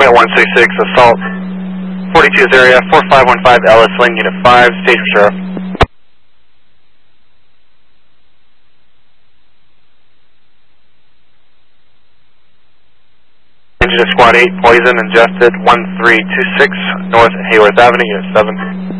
166, assault 42's area, 4515 Ellis Lane, Unit 5, Station Sheriff. Engine of Squad 8, poison ingested, 1326 North Hayworth Avenue, Unit 7.